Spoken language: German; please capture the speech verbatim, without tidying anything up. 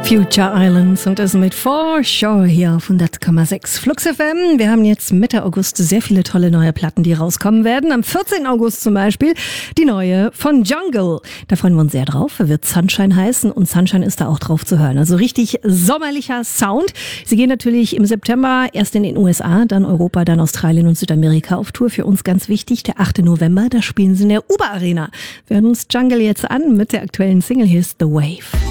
Future Islands und das mit For Sure hier auf hundert Komma sechs Flux F M. Wir haben jetzt Mitte August sehr viele tolle neue Platten, die rauskommen werden. Am vierzehnten August zum Beispiel die neue von Jungle. Da freuen wir uns sehr drauf. Wird Sunshine heißen und Sunshine ist da auch drauf zu hören. Also richtig sommerlicher Sound. Sie gehen natürlich im September erst in den U S A, dann Europa, dann Australien und Südamerika auf Tour. Für uns ganz wichtig, der achte November, da spielen sie in der U B A Arena. Wir hören uns Jungle jetzt an mit der aktuellen Single, hier ist The Wave.